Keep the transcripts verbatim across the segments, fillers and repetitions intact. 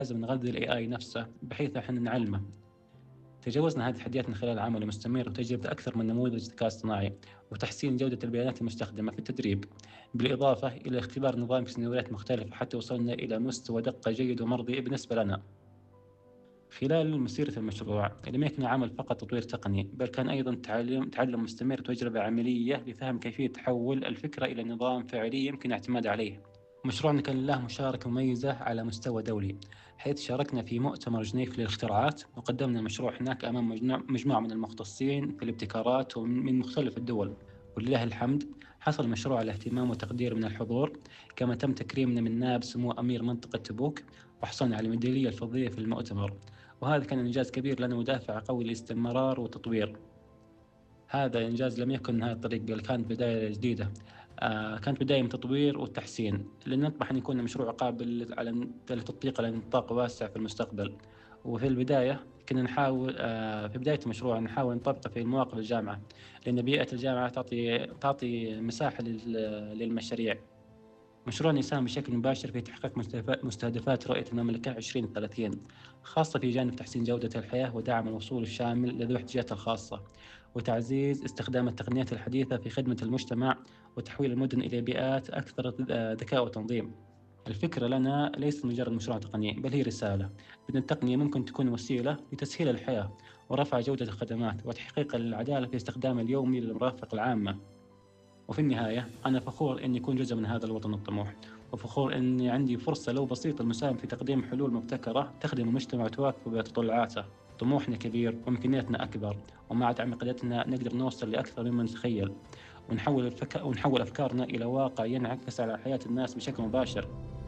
لازم نغذي ال إيه آي نفسه بحيث إحنا نعلمه. تجاوزنا هذه التحديات من خلال عمل مستمر وتجربة أكثر من نموذج ذكاء اصطناعي، وتحسين جودة البيانات المستخدمة في التدريب، بالإضافة إلى اختبار نظام في سيناريوهات مختلفة حتى وصلنا إلى مستوى دقة جيد ومرضي بالنسبة لنا. خلال مسيرة المشروع لم يكن عمل فقط تطوير تقني، بل كان أيضا تعلم تعلم مستمر وتجربة عملية لفهم كيفية تحول الفكرة إلى نظام فعلي يمكن الاعتماد عليه. مشروعنا كان له مشاركة مميزة على مستوى دولي، حيث شاركنا في مؤتمر جنيف للاختراعات وقدمنا المشروع هناك أمام مجموعة مجموعة من المختصين في الابتكارات ومن مختلف الدول. ولله الحمد حصل المشروع على اهتمام وتقدير من الحضور، كما تم تكريمنا من نائب سمو أمير منطقة تبوك، وحصلنا على الميدالية الفضية في المؤتمر. وهذا كان إنجاز كبير لنا ودافع قوي للاستمرار والتطوير. هذا إنجاز لم يكن نهاية الطريق، بل كانت بداية جديدة. آه كانت بداية من التطوير والتحسين لنطمح أن يكون مشروع قابل على التطبيق على نطاق واسع في المستقبل. وفي البداية كنا نحاول آه في بداية المشروع نحاول نطبقه في مواقف الجامعة، لأن بيئة الجامعة تعطي تعطي مساحة لل- للمشاريع. مشروعنا يساهم بشكل مباشر في تحقيق مستهدفات مستهدفات رؤية المملكة عشرين ثلاثين، خاصة في جانب تحسين جودة الحياة ودعم الوصول الشامل لذوي الاحتياجات الخاصة، وتعزيز استخدام التقنيات الحديثة في خدمة المجتمع، وتحويل المدن إلى بيئات أكثر ذكاء وتنظيم. الفكرة لنا ليست مجرد مشروع تقني، بل هي رسالة بأن التقنية ممكن تكون وسيلة لتسهيل الحياة ورفع جودة الخدمات وتحقيق العدالة في استخدام اليومي للمرافق العامة. وفي النهاية أنا فخور إني أكون جزء من هذا الوطن الطموح، وفخور إني عندي فرصة لو بسيطة المساهمة في تقديم حلول مبتكرة تخدم المجتمع وتواكب تطلعاته. طموحنا كبير وإمكانياتنا أكبر، ومع دعم قيادتنا نقدر نوصل لأكثر مما نتخيل، ونحول الفك... ونحول أفكارنا إلى واقع ينعكس على حياة الناس بشكل مباشر.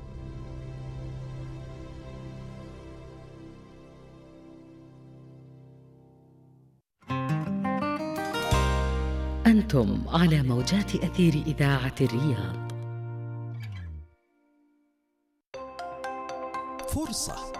أنتم على موجات أثير إذاعة الرياض. فرصة.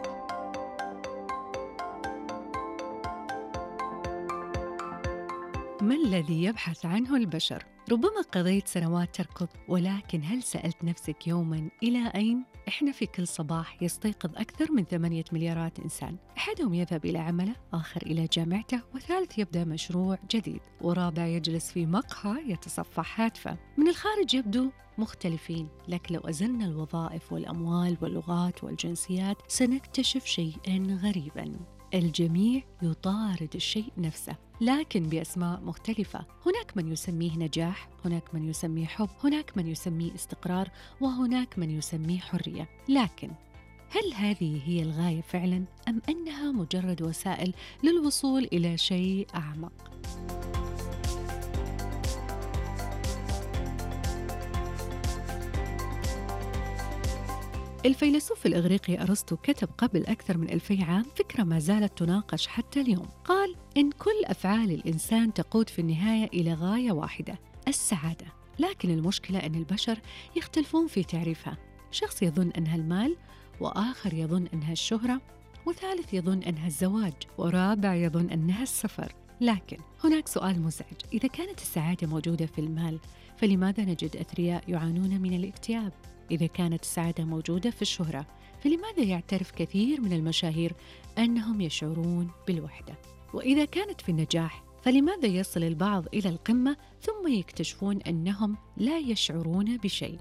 ما الذي يبحث عنه البشر؟ ربما قضيت سنوات تركض، ولكن هل سألت نفسك يوماً إلى أين؟ إحنا في كل صباح يستيقظ أكثر من ثمانية مليارات إنسان، أحدهم يذهب إلى عمله، آخر إلى جامعته، وثالث يبدأ مشروع جديد، ورابع يجلس في مقهى يتصفح هاتفه. من الخارج يبدو مختلفين، لكن لو أزلنا الوظائف والأموال واللغات والجنسيات سنكتشف شيئاً غريباً. الجميع يطارد الشيء نفسه، لكن بأسماء مختلفة. هناك من يسميه نجاح، هناك من يسميه حب، هناك من يسميه استقرار، وهناك من يسميه حرية. لكن هل هذه هي الغاية فعلاً، أم أنها مجرد وسائل للوصول إلى شيء أعمق؟ الفيلسوف الإغريقي أرسطو كتب قبل أكثر من ألفي عام فكرة ما زالت تناقش حتى اليوم. قال إن كل أفعال الإنسان تقود في النهاية إلى غاية واحدة، السعادة. لكن المشكلة أن البشر يختلفون في تعريفها. شخص يظن أنها المال، وآخر يظن أنها الشهرة، وثالث يظن أنها الزواج، ورابع يظن أنها السفر. لكن هناك سؤال مزعج: إذا كانت السعادة موجودة في المال، فلماذا نجد أثرياء يعانون من الاكتئاب؟ إذا كانت السعادة موجودة في الشهرة، فلماذا يعترف كثير من المشاهير أنهم يشعرون بالوحدة؟ وإذا كانت في النجاح، فلماذا يصل البعض إلى القمة ثم يكتشفون أنهم لا يشعرون بشيء؟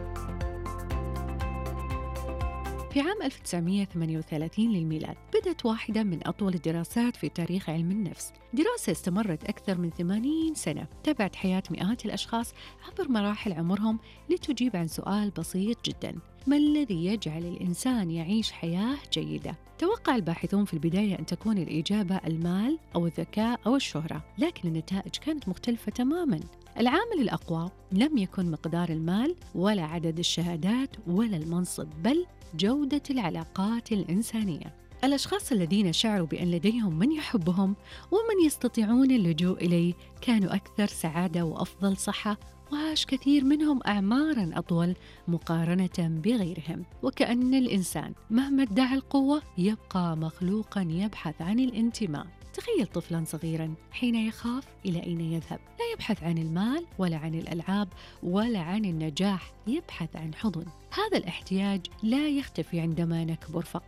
في عام ألف وتسعمائة وثمانية وثلاثين للميلاد بدأت واحدة من أطول الدراسات في تاريخ علم النفس. دراسة استمرت أكثر من ثمانين سنة، تابعت حياة مئات الأشخاص عبر مراحل عمرهم لتجيب عن سؤال بسيط جداً: ما الذي يجعل الإنسان يعيش حياة جيدة؟ توقع الباحثون في البداية أن تكون الإجابة المال أو الذكاء أو الشهرة، لكن النتائج كانت مختلفة تماماً. العامل الأقوى لم يكن مقدار المال ولا عدد الشهادات ولا المنصب، بل جودة العلاقات الإنسانية. الأشخاص الذين شعروا بأن لديهم من يحبهم ومن يستطيعون اللجوء إليه كانوا أكثر سعادة وأفضل صحة، وعاش كثير منهم أعماراً أطول مقارنة بغيرهم. وكأن الإنسان مهما ادعى القوة يبقى مخلوقاً يبحث عن الانتماء. تخيل طفلاً صغيراً حين يخاف إلى أين يذهب؟ لا يبحث عن المال ولا عن الألعاب ولا عن النجاح، يبحث عن حضن. هذا الاحتياج لا يختفي عندما نكبر فقط،